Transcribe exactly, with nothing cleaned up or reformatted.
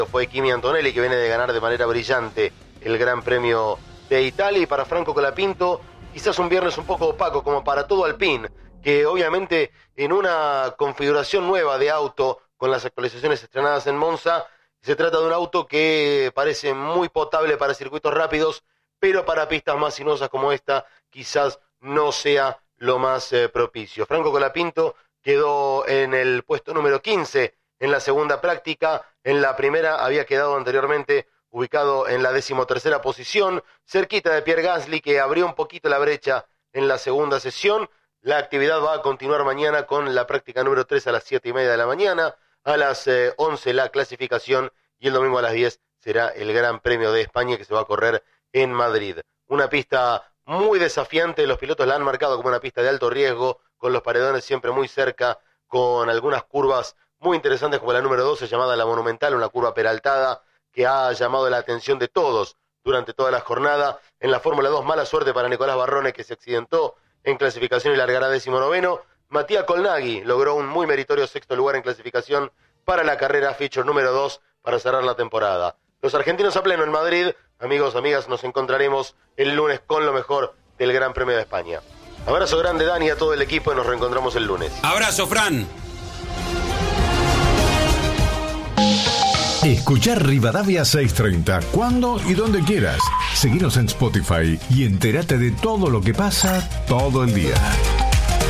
fue Kimi Antonelli, que viene de ganar de manera brillante el Gran Premio de Italia. Y para Franco Colapinto, quizás un viernes un poco opaco, como para todo Alpine, que obviamente en una configuración nueva de auto, con las actualizaciones estrenadas en Monza, se trata de un auto que parece muy potable para circuitos rápidos, pero para pistas más sinuosas como esta, quizás no sea lo más eh, propicio. Franco Colapinto quedó en el puesto número quince en la segunda práctica. En la primera había quedado anteriormente ubicado en la decimotercera posición, cerquita de Pierre Gasly, que abrió un poquito la brecha en la segunda sesión. La actividad va a continuar mañana con la práctica número tres a las siete y media de la mañana, a las eh, once la clasificación, y el domingo a las diez será el Gran Premio de España, que se va a correr en Madrid. Una pista muy desafiante, los pilotos la han marcado como una pista de alto riesgo, con los paredones siempre muy cerca, con algunas curvas muy interesantes como la número doce, llamada La Monumental, una curva peraltada que ha llamado la atención de todos durante toda la jornada. En la Fórmula dos, mala suerte para Nicolás Barrone, que se accidentó en clasificación y largará décimo noveno. Mattia Colnaghi logró un muy meritorio sexto lugar en clasificación para la carrera feature número dos para cerrar la temporada. Los argentinos a pleno en Madrid. Amigos, amigas, nos encontraremos el lunes con lo mejor del Gran Premio de España. Abrazo grande, Dani, a todo el equipo, y nos reencontramos el lunes. Abrazo, Fran. Escuchar Rivadavia seiscientos treinta cuando y donde quieras. Seguinos en Spotify y entérate de todo lo que pasa todo el día.